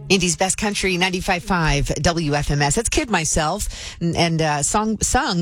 Indy's Best Country 95.5 WFMS. That's Kid Myself. And that song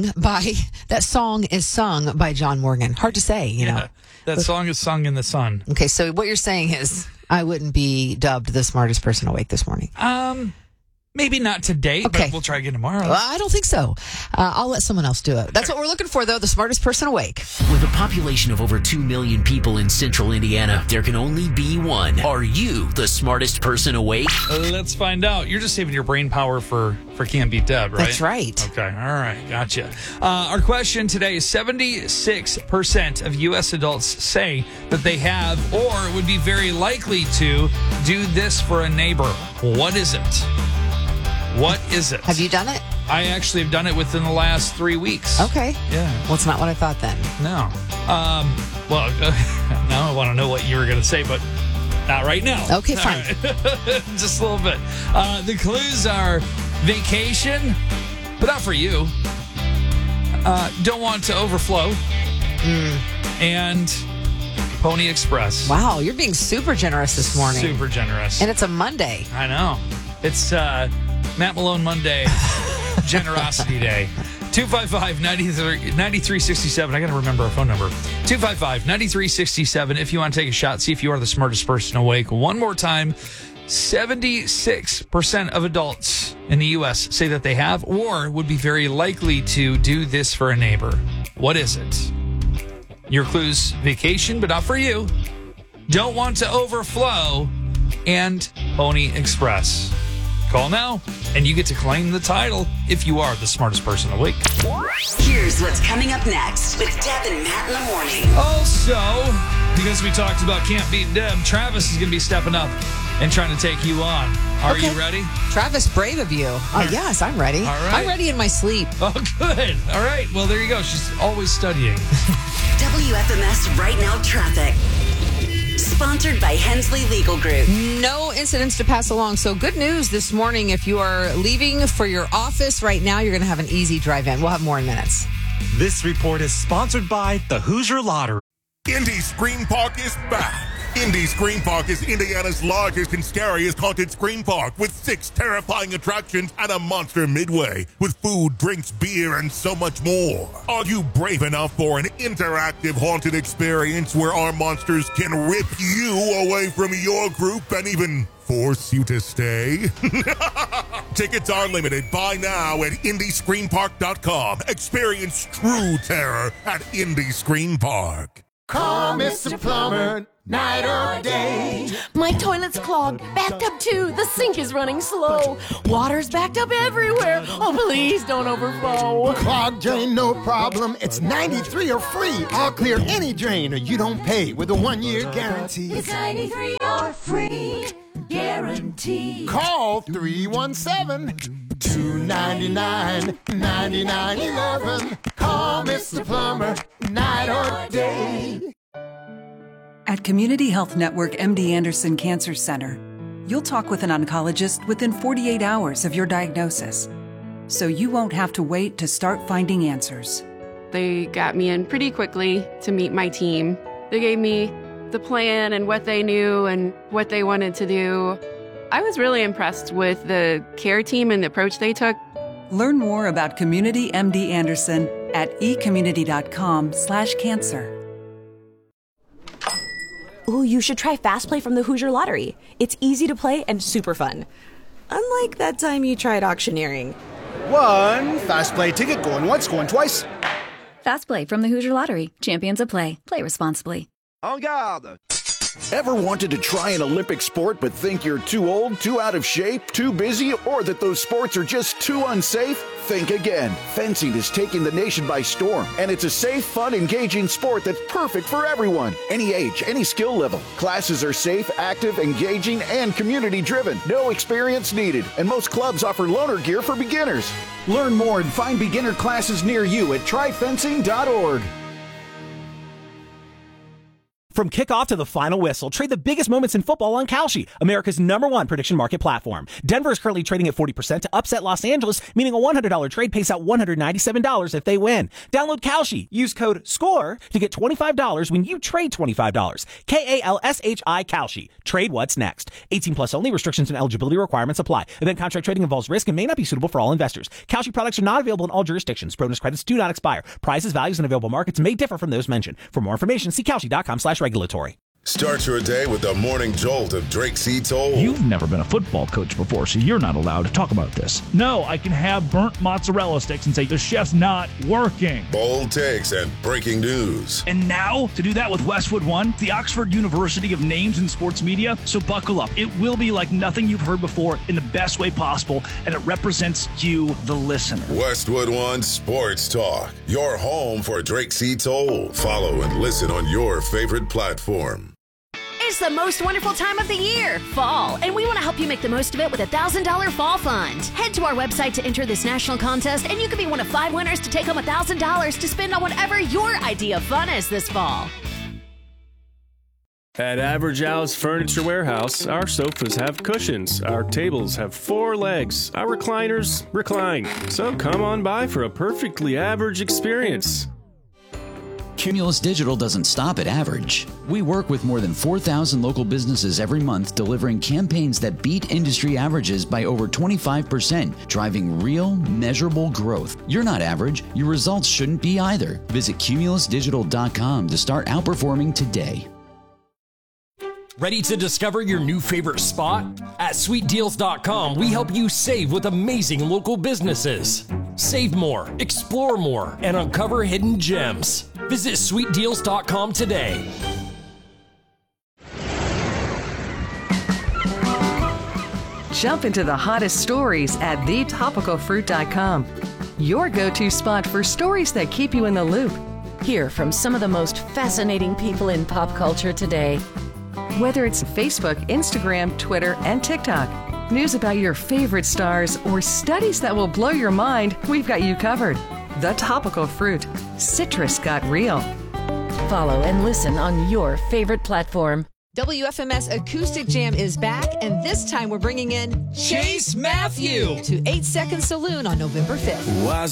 is sung by John Morgan. Hard to say, you know. That song is sung in the sun. Okay, so what you're saying is I wouldn't be dubbed the smartest person awake this morning. Maybe not today, but we'll try again tomorrow. Well, I don't think so. I'll let someone else do it. That's what we're looking for, though, the smartest person awake. With a population of over 2 million people in central Indiana, there can only be one. Are you the smartest person awake? Let's find out. You're just saving your brain power for Can't Beat Deb, right? That's right. Okay, all right, gotcha. Our question today is 76% of U.S. adults say that they have or would be very likely to do this for a neighbor. What is it? What is it? Have you done it? I actually have done it within the last 3 weeks. Okay. Yeah. Well, it's not what I thought then. No. Now I want to know what you were going to say, but not right now. Okay, fine. Right. Just a little bit. The clues are vacation, but not for you. Don't want to overflow. And Pony Express. Wow, you're being super generous this morning. Super generous. And it's a Monday. I know. It's Matt Malone Monday, Generosity Day. 255-9367. I got to remember our phone number. 255-9367. If you want to take a shot, see if you are the smartest person awake. One more time. 76% of adults in the U.S. say that they have or would be very likely to do this for a neighbor. What is it? Your clues: vacation, but not for you. Don't want to overflow. And Pony Express. Call now, and you get to claim the title if you are the smartest person awake. Here's what's coming up next with Deb and Matt in the morning. Also, because we talked about Can't Beat Deb, Travis is going to be stepping up and trying to take you on. Are you ready? Travis, brave of you. Yes, I'm ready. All right. I'm ready in my sleep. Oh, good. All right. Well, there you go. She's always studying. WFMS Right Now Traffic. Sponsored by Hensley Legal Group. No incidents to pass along. So good news this morning. If you are leaving for your office right now, you're going to have an easy drive in. We'll have more in minutes. This report is sponsored by the Hoosier Lottery. Indy Scream Park is back. Indy Scream Park is Indiana's largest and scariest haunted scream park with 6 terrifying attractions and a monster midway with food, drinks, beer, and so much more. Are you brave enough for an interactive haunted experience where our monsters can rip you away from your group and even force you to stay? Tickets are limited. Buy now at IndyScreamPark.com. Experience true terror at Indy Scream Park. Call Mr. Plumber, night or day. My toilet's clogged, backed up too. The sink is running slow. Water's backed up everywhere. Oh, please don't overflow. Clogged drain, no problem. It's 93 or free. I'll clear any drain or you don't pay with a 1-year guarantee. It's 93 or free guarantee. Call 317-299-9911. Call Mr. Plumber, night or day. At Community Health Network MD Anderson Cancer Center, you'll talk with an oncologist within 48 hours of your diagnosis, so you won't have to wait to start finding answers. They got me in pretty quickly to meet my team. They gave me the plan and what they knew and what they wanted to do. I was really impressed with the care team and the approach they took. Learn more about Community MD Anderson at ecommunity.com/cancer. Ooh, you should try Fast Play from the Hoosier Lottery. It's easy to play and super fun. Unlike that time you tried auctioneering. One Fast Play ticket going once, going twice. Fast Play from the Hoosier Lottery. Champions of Play. Play responsibly. En garde. Ever wanted to try an Olympic sport but think you're too old, too out of shape, too busy, or that those sports are just too unsafe? Think again. Fencing is taking the nation by storm, and it's a safe, fun, engaging sport that's perfect for everyone. Any age, any skill level. Classes are safe, active, engaging, and community-driven. No experience needed, and most clubs offer loaner gear for beginners. Learn more and find beginner classes near you at tryfencing.org. From kickoff to the final whistle, trade the biggest moments in football on Kalshi, America's #1 prediction market platform. Denver is currently trading at 40% to upset Los Angeles, meaning a $100 trade pays out $197 if they win. Download Kalshi. Use code SCORE to get $25 when you trade $25. KALSHI Kalshi. Trade what's next. 18 plus only. Restrictions and eligibility requirements apply. Event contract trading involves risk and may not be suitable for all investors. Kalshi products are not available in all jurisdictions. Bonus credits do not expire. Prices, values, and available markets may differ from those mentioned. For more information, see Kalshi.com/regulatory. Start your day with the morning jolt of Drake C. Toll. You've never been a football coach before, so you're not allowed to talk about this. No, I can have burnt mozzarella sticks and say the chef's not working. Bold takes and breaking news. And now, to do that with Westwood One, the Oxford University of names in sports media, so buckle up. It will be like nothing you've heard before in the best way possible, and it represents you, the listener. Westwood One Sports Talk, your home for Drake C. Toll. Follow and listen on your favorite platform. It's the most wonderful time of the year, fall, and we want to help you make the most of it with a $1,000 fall fund. Head to our website to enter this national contest, and you could be one of 5 winners to take home $1,000 to spend on whatever your idea of fun is this fall. At Average Al's Furniture Warehouse, our sofas have cushions, our tables have 4 legs, our recliners recline. So come on by for a perfectly average experience. Cumulus Digital doesn't stop at average. We work with more than 4,000 local businesses every month, delivering campaigns that beat industry averages by over 25%, driving real, measurable growth. You're not average. Your results shouldn't be either. Visit cumulusdigital.com to start outperforming today. Ready to discover your new favorite spot? At sweetdeals.com, we help you save with amazing local businesses. Save more, explore more, and uncover hidden gems. Visit sweetdeals.com today. Jump into the hottest stories at thetopicalfruit.com. Your go-to spot for stories that keep you in the loop. Hear from some of the most fascinating people in pop culture today. Whether it's Facebook, Instagram, Twitter, and TikTok, news about your favorite stars, or studies that will blow your mind, we've got you covered. The Topical Fruit. Citrus got real. Follow and listen on your favorite platform. WFMS Acoustic Jam is back, and this time we're bringing in Chase Matthew to 8 Second Saloon on November 5th.